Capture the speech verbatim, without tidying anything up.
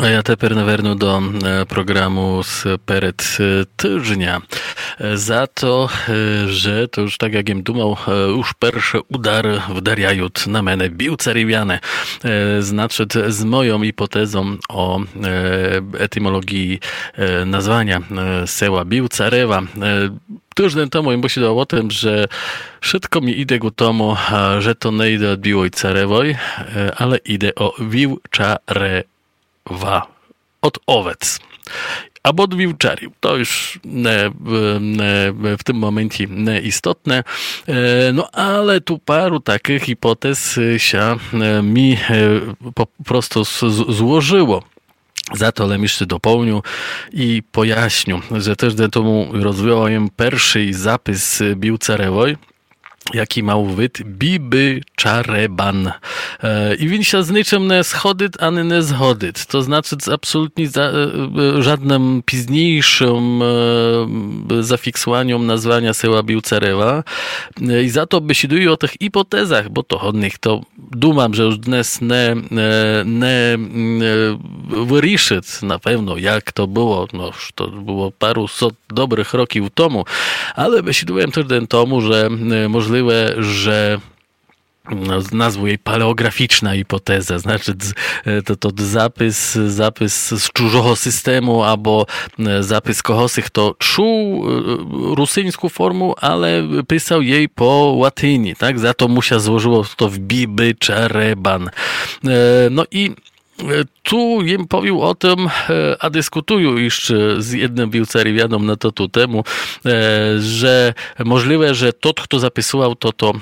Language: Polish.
A ja tepер наверну до programu z перед tygodnia. Za to, że to już tak jak im думał, już pierwsze udary wdariają na mnie biłcarywiane. Znaczy z moją hipotezą o etymologii nazwania sela Biłcarewa. Tydzień temu im powiedział o tym, że wszystko mi idzie ku tomu, że to nie idzie od Biłojcarewoj, ale idzie o Biłczarewa. Od owiec. Albo od wiłczariów. To już nie, nie, w tym momencie nieistotne. No ale tu paru takich hipotez się mi po prostu złożyło. Za to ale jeszcze dopełnił i pojaśnił, że też do tomu rozwijałem pierwszy zapis Biłcarewoj, jaki miał wyd Biby Czareban. I він się z niczym nie schodyt, ani nie zchodyt. To znaczy z absolutnie za, żadnym późniejszym zafiksowaniom nazwania sela Biłcarewa. I za to besiduję o tych hipotezach, bo to od nich to dumam, że już dnes nie, nie wyryszyć na pewno, jak to było. No, to było paru set dobrych roków temu, ale besiduję też den tomu, że możliwe że no, nazwę jej paleograficzna hipoteza, znaczy to, to zapis, zapis z czużego systemu albo zapis kohosych to czuł rusyńską formę, ale pisał jej po łatyni, tak? Za to mu się złożyło to w Biby Czareban. No i tu im powiedział o tym, a dyskutują jeszcze z jednym biłcarywianom na to tu temu, że możliwe, że tot, kto zapisywał to, to